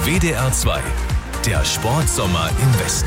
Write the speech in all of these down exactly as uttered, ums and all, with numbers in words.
W D R zwei, der Sportsommer im Westen.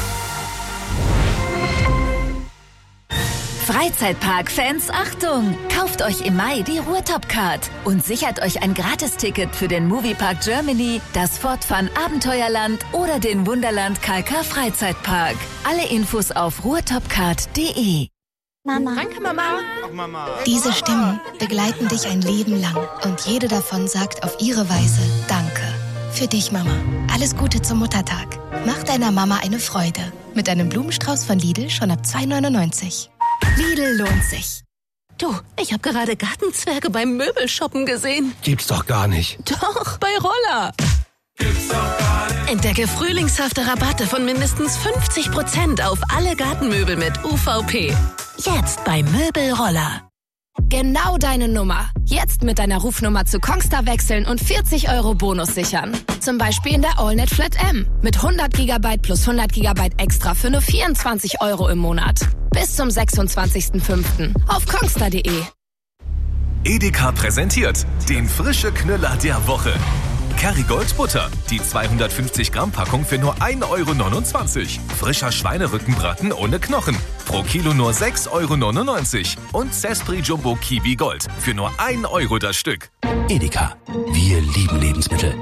Freizeitpark-Fans, Achtung! Kauft euch im Mai die Ruhrtop-Card und sichert euch ein Gratisticket für den Moviepark Germany, das Fort Fun Abenteuerland oder den Wunderland K K Freizeitpark. Alle Infos auf ruhrtopcard punkt de. Mama. Danke, Mama. Ach, Mama. Diese Stimmen begleiten dich ein Leben lang und jede davon sagt auf ihre Weise Danke. Für dich, Mama. Alles Gute zum Muttertag. Mach deiner Mama eine Freude. Mit einem Blumenstrauß von Lidl schon ab zwei neunundneunzig. Lidl lohnt sich. Du, ich habe gerade Gartenzwerge beim Möbelshoppen gesehen. Gibt's doch gar nicht. Doch, bei Roller. Gibt's doch gar nicht. Entdecke frühlingshafte Rabatte von mindestens fünfzig Prozent auf alle Gartenmöbel mit U V P. Jetzt bei Möbelroller. Genau deine Nummer. Jetzt mit deiner Rufnummer zu Kongstar wechseln und vierzig Euro Bonus sichern. Zum Beispiel in der AllNet Flat M. Mit hundert Gigabyte plus hundert Gigabyte extra für nur vierundzwanzig Euro im Monat. Bis zum sechsundzwanzigsten fünften auf kongstar punkt de. Edeka präsentiert den frische Knüller der Woche. Kerrygold Butter, die zweihundertfünfzig Gramm Packung für nur ein Euro neunundzwanzig. Frischer Schweinerückenbraten ohne Knochen, pro Kilo nur sechs Euro neunundneunzig. Und Cespri Jumbo Kiwi Gold für nur ein Euro das Stück. Edeka, wir lieben Lebensmittel.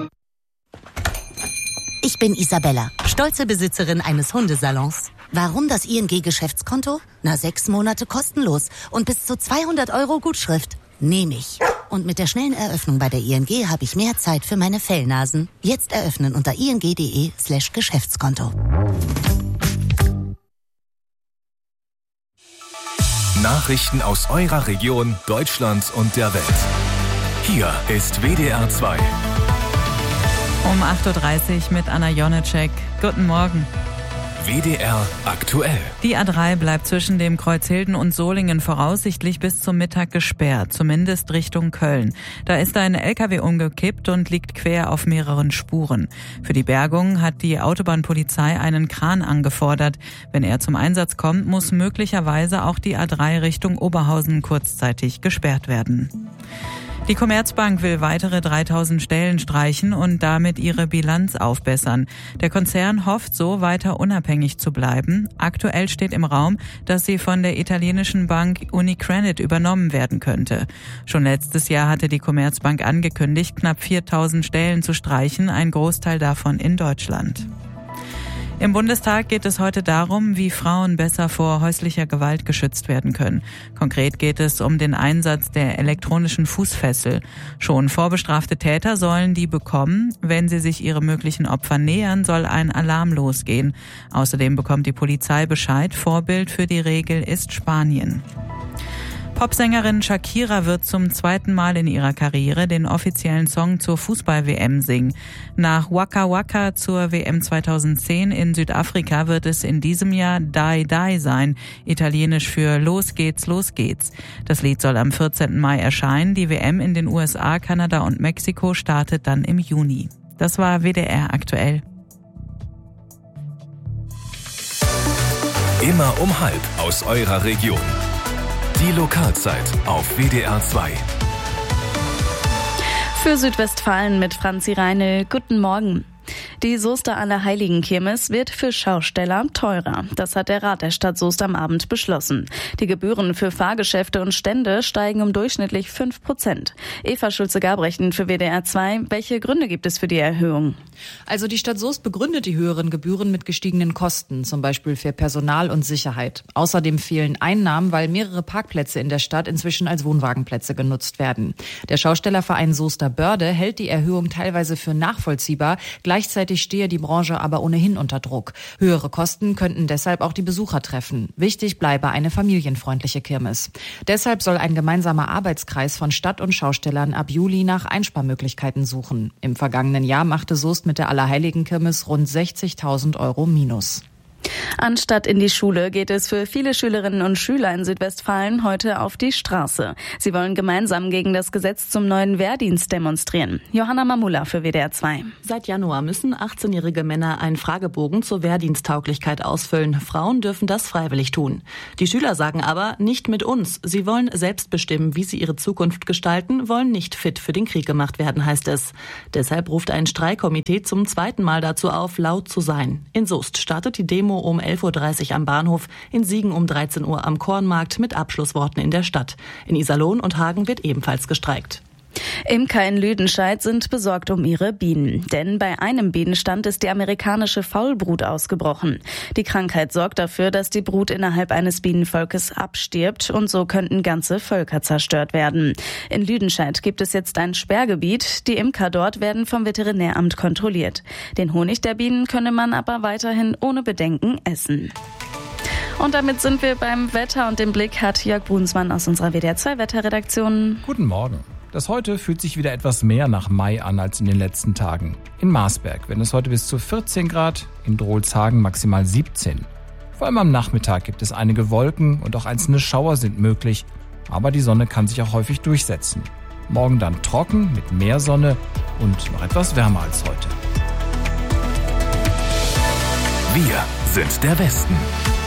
Ich bin Isabella, stolze Besitzerin eines Hundesalons. Warum das I N G-Geschäftskonto? Na, sechs Monate kostenlos und bis zu zweihundert Euro Gutschrift. Nehme ich. Und mit der schnellen Eröffnung bei der I N G habe ich mehr Zeit für meine Fellnasen. Jetzt eröffnen unter ing.de slash Geschäftskonto. Nachrichten aus eurer Region, Deutschland und der Welt. Hier ist W D R zwei. Um acht Uhr dreißig mit Anna Jonecek. Guten Morgen. W D R aktuell. Die A drei bleibt zwischen dem Kreuz Hilden und Solingen voraussichtlich bis zum Mittag gesperrt, zumindest Richtung Köln. Da ist ein L K W umgekippt und liegt quer auf mehreren Spuren. Für die Bergung hat die Autobahnpolizei einen Kran angefordert. Wenn er zum Einsatz kommt, muss möglicherweise auch die A drei Richtung Oberhausen kurzzeitig gesperrt werden. Die Commerzbank will weitere dreitausend Stellen streichen und damit ihre Bilanz aufbessern. Der Konzern hofft so, weiter unabhängig zu bleiben. Aktuell steht im Raum, dass sie von der italienischen Bank Unicredit übernommen werden könnte. Schon letztes Jahr hatte die Commerzbank angekündigt, knapp viertausend Stellen zu streichen, ein Großteil davon in Deutschland. Im Bundestag geht es heute darum, wie Frauen besser vor häuslicher Gewalt geschützt werden können. Konkret geht es um den Einsatz der elektronischen Fußfessel. Schon vorbestrafte Täter sollen die bekommen. Wenn sie sich ihrem möglichen Opfer nähern, soll ein Alarm losgehen. Außerdem bekommt die Polizei Bescheid. Vorbild für die Regel ist Spanien. Popsängerin Shakira wird zum zweiten Mal in ihrer Karriere den offiziellen Song zur Fußball-W M singen. Nach Waka Waka zur W M zweitausendzehn in Südafrika wird es in diesem Jahr Die Die sein, italienisch für Los geht's, los geht's. Das Lied soll am vierzehnten Mai erscheinen. Die W M in den U S A, Kanada und Mexiko startet dann im Juni. Das war W D R aktuell. Immer um halb aus eurer Region. Die Lokalzeit auf W D R zwei. Für Südwestfalen mit Franzi Reinl. Guten Morgen. Die Soester Allerheiligenkirmes wird für Schausteller teurer. Das hat der Rat der Stadt Soest am Abend beschlossen. Die Gebühren für Fahrgeschäfte und Stände steigen um durchschnittlich fünf Prozent. Eva Schulze-Gabrechten für W D R zwei. Welche Gründe gibt es für die Erhöhung? Also die Stadt Soest begründet die höheren Gebühren mit gestiegenen Kosten, zum Beispiel für Personal und Sicherheit. Außerdem fehlen Einnahmen, weil mehrere Parkplätze in der Stadt inzwischen als Wohnwagenplätze genutzt werden. Der Schaustellerverein Soester Börde hält die Erhöhung teilweise für nachvollziehbar. Gleichzeitig stehe die Branche aber ohnehin unter Druck. Höhere Kosten könnten deshalb auch die Besucher treffen. Wichtig bleibe eine familienfreundliche Kirmes. Deshalb soll ein gemeinsamer Arbeitskreis von Stadt und Schaustellern ab Juli nach Einsparmöglichkeiten suchen. Im vergangenen Jahr machte Soest mit der Allerheiligenkirmes rund sechzigtausend Euro Minus. Anstatt in die Schule geht es für viele Schülerinnen und Schüler in Südwestfalen heute auf die Straße. Sie wollen gemeinsam gegen das Gesetz zum neuen Wehrdienst demonstrieren. Johanna Mamula für W D R zwei. Seit Januar müssen achtzehnjährige Männer einen Fragebogen zur Wehrdiensttauglichkeit ausfüllen. Frauen dürfen das freiwillig tun. Die Schüler sagen aber, nicht mit uns. Sie wollen selbst bestimmen, wie sie ihre Zukunft gestalten, wollen nicht fit für den Krieg gemacht werden, heißt es. Deshalb ruft ein Streikkomitee zum zweiten Mal dazu auf, laut zu sein. In Soest startet die Demo um elf Uhr dreißig am Bahnhof, in Siegen um dreizehn Uhr am Kornmarkt mit Abschlussworten in der Stadt. In Iserlohn und Hagen wird ebenfalls gestreikt. Imker in Lüdenscheid sind besorgt um ihre Bienen. Denn bei einem Bienenstand ist die amerikanische Faulbrut ausgebrochen. Die Krankheit sorgt dafür, dass die Brut innerhalb eines Bienenvolkes abstirbt und so könnten ganze Völker zerstört werden. In Lüdenscheid gibt es jetzt ein Sperrgebiet. Die Imker dort werden vom Veterinäramt kontrolliert. Den Honig der Bienen könne man aber weiterhin ohne Bedenken essen. Und damit sind wir beim Wetter und den Blick hat Jörg Brunsmann aus unserer W D R zwei Wetterredaktion. Guten Morgen. Das heute fühlt sich wieder etwas mehr nach Mai an als in den letzten Tagen. In Marsberg werden es heute bis zu vierzehn Grad, in Drolshagen maximal siebzehn. Vor allem am Nachmittag gibt es einige Wolken und auch einzelne Schauer sind möglich, aber die Sonne kann sich auch häufig durchsetzen. Morgen dann trocken mit mehr Sonne und noch etwas wärmer als heute. Wir sind der Westen.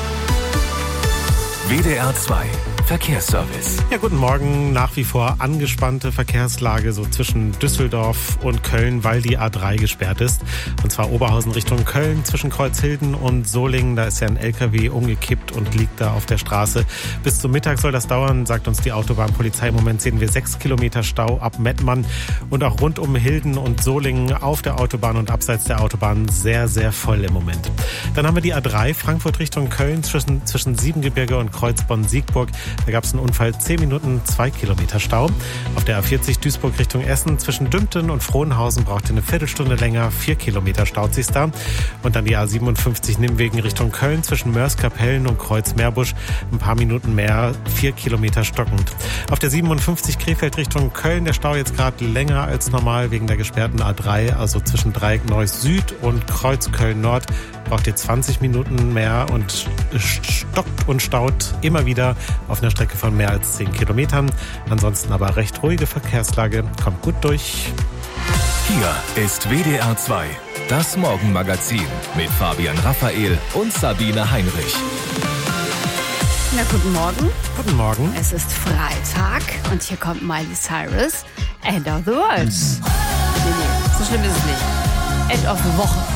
W D R zwei Verkehrsservice. Ja, guten Morgen. Nach wie vor angespannte Verkehrslage so zwischen Düsseldorf und Köln, weil die A drei gesperrt ist. Und zwar Oberhausen Richtung Köln zwischen Kreuzhilden und Solingen. Da ist ja ein L K W umgekippt und liegt da auf der Straße. Bis zum Mittag soll das dauern, sagt uns die Autobahnpolizei. Im Moment sehen wir sechs Kilometer Stau ab Mettmann und auch rund um Hilden und Solingen auf der Autobahn und abseits der Autobahn sehr, sehr voll im Moment. Dann haben wir die A drei Frankfurt Richtung Köln zwischen, zwischen Siebengebirge und Kreuzbonn-Siegburg. Da gab es einen Unfall, zehn Minuten, zwei Kilometer Stau. Auf der A vierzig Duisburg Richtung Essen zwischen Dümpten und Frohnhausen braucht ihr eine Viertelstunde länger, vier Kilometer staut sich's da. Und dann die A siebenundfünfzig Nimwegen Richtung Köln zwischen Mörs-Kapellen und Kreuz-Meerbusch ein paar Minuten mehr, vier Kilometer stockend. Auf der siebenundfünfzig Krefeld Richtung Köln der Stau jetzt gerade länger als normal wegen der gesperrten A drei, also zwischen Dreieck-Neuss Süd und Kreuz-Köln-Nord. Braucht ihr zwanzig Minuten mehr und stockt und staut immer wieder auf einer Strecke von mehr als zehn Kilometern. Ansonsten aber recht ruhige Verkehrslage. Kommt gut durch. Hier ist W D R zwei, das Morgenmagazin mit Fabian Raphael und Sabine Heinrich. Na, guten Morgen. Guten Morgen. Es ist Freitag und hier kommt Miley Cyrus. End of the World. Nee, nee, so schlimm ist es nicht. End of the Woche.